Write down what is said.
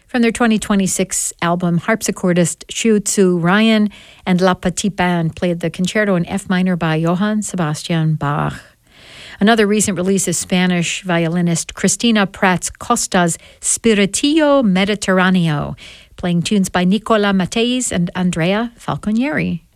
From their 2026 album, harpsichordist Xu Tzu Ryan and La Petite Band played the concerto in F minor by Johann Sebastian Bach. Another recent release is Spanish violinist Cristina Prats Costa's Spiritillo Mediterraneo, playing tunes by Nicola Matthys and Andrea Falconieri.